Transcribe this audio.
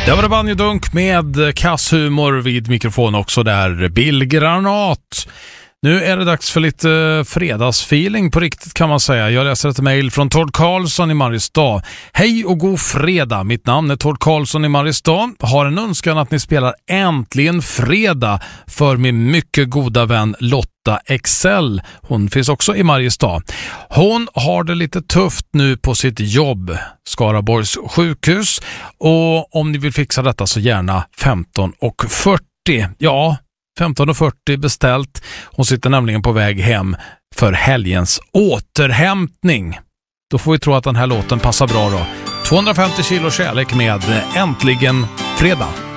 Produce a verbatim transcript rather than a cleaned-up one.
Det var det banjodunk med kasshumor vid mikrofon också där. Billgranat. Nu är det dags för lite fredagsfeeling på riktigt kan man säga. Jag läser ett mejl från Tord Karlsson i Mariestad. Hej och god fredag. Mitt namn är Tord Karlsson i Mariestad. Har en önskan att ni spelar Äntligen fredag för min mycket goda vän Lotta Excel. Hon finns också i Mariestad. Hon har det lite tufft nu på sitt jobb, Skaraborgs sjukhus. Och om ni vill fixa detta så gärna femton och fyrtio. Ja, femton och fyrtio beställt. Hon sitter nämligen på väg hem för helgens återhämtning. Då får vi tro att den här låten passar bra då. tvåhundrafemtio kilo kärlek med Äntligen fredag.